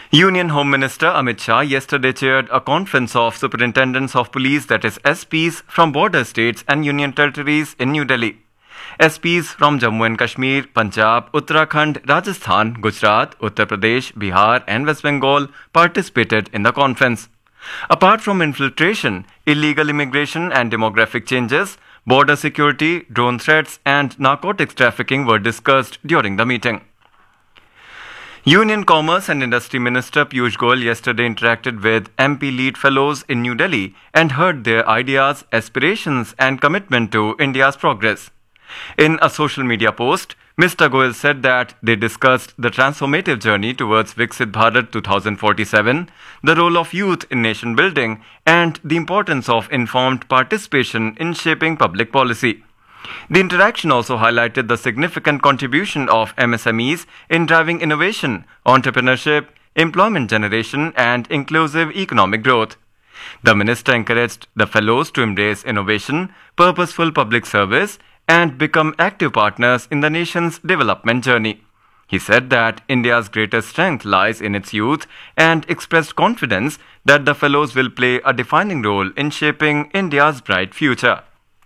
Union Home Minister Amit Shah yesterday chaired a conference of superintendents of police, that is SPs, from border states and union territories in New Delhi. SPs from Jammu and Kashmir, Punjab, Uttarakhand, Rajasthan, Gujarat, Uttar Pradesh, Bihar and West Bengal participated in the conference. Apart from infiltration, illegal immigration and demographic changes, border security, drone threats and narcotics trafficking were discussed during the meeting. Union Commerce and Industry Minister Piyush Goyal yesterday interacted with MP Lead Fellows in New Delhi and heard their ideas, aspirations and commitment to India's progress. In a social media post, Mr. Goyal said that they discussed the transformative journey towards Viksit Bharat 2047, the role of youth in nation building, and the importance of informed participation in shaping public policy. The interaction also highlighted the significant contribution of MSMEs in driving innovation, entrepreneurship, employment generation, and inclusive economic growth. The minister encouraged the fellows to embrace innovation, purposeful public service, and become active partners in the nation's development journey. He said that India's greatest strength lies in its youth and expressed confidence that the fellows will play a defining role in shaping India's bright future.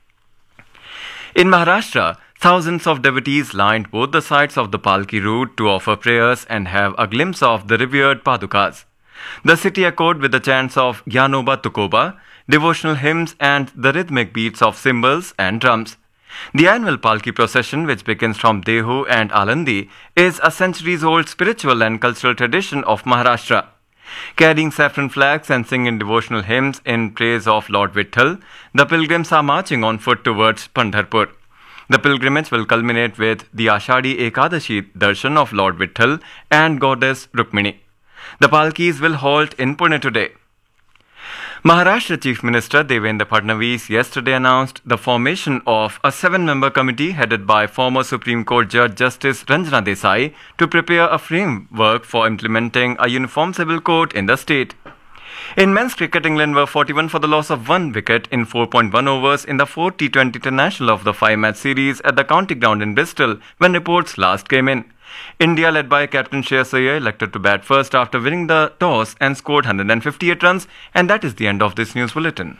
In Maharashtra, thousands of devotees lined both the sides of the Palki route to offer prayers and have a glimpse of the revered Padukas. The city echoed with the chants of Gyanoba Tukoba, devotional hymns and the rhythmic beats of cymbals and drums. The annual Palki procession, which begins from Dehu and Alandi, is a centuries-old spiritual and cultural tradition of Maharashtra. Carrying saffron flags and singing devotional hymns in praise of Lord Vitthal, the pilgrims are marching on foot towards Pandharpur. The pilgrimage will culminate with the Ashadi Ekadashi darshan of Lord Vitthal and Goddess Rukmini. The Palkis will halt in Pune today. Maharashtra Chief Minister Devendra Fadnavis yesterday announced the formation of a 7-member committee headed by former Supreme Court Judge Justice Ranjana Desai to prepare a framework for implementing a uniform civil code in the state. In men's cricket, England were 41 for the loss of 1 wicket in 4.1 overs in the 4th T20 International of the 5-match series at the County Ground in Bristol when reports last came in. India, led by Captain Shreyas Iyer, elected to bat first after winning the toss and scored 158 runs. And that is the end of this news bulletin.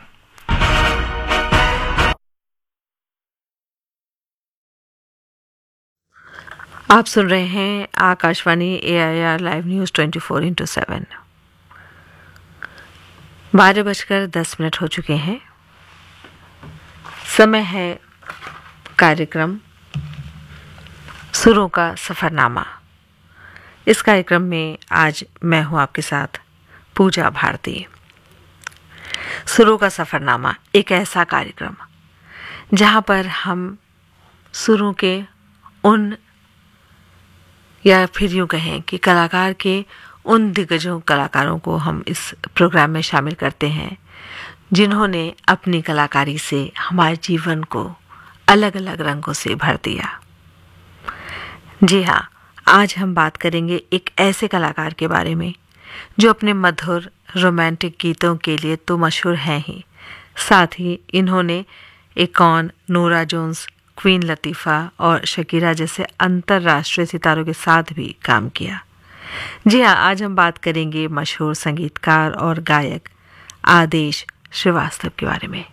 आप सुन रहे हैं Akashvani AIR live news 24/7। 12:10 हो चुके हैं। समय है कार्यक्रम सुरों का सफ़रनामा। इस कार्यक्रम में आज मैं हूँ आपके साथ पूजा भारती। सुरों का सफ़रनामा एक ऐसा कार्यक्रम जहाँ पर हम सुरों के उन, या फिर यूँ कहें कि कलाकार के उन दिग्गजों कलाकारों को हम इस प्रोग्राम में शामिल करते हैं जिन्होंने अपनी कलाकारी से हमारे जीवन को अलग अलग रंगों से भर दिया। जी हाँ, आज हम बात करेंगे एक ऐसे कलाकार के बारे में जो अपने मधुर रोमांटिक गीतों के लिए तो मशहूर हैं ही, साथ ही इन्होंने एकॉन, नोरा जोन्स, क्वीन लतीफ़ा और शकीरा जैसे अंतर्राष्ट्रीय सितारों के साथ भी काम किया। जी हाँ, आज हम बात करेंगे मशहूर संगीतकार और गायक आदेश श्रीवास्तव के बारे में।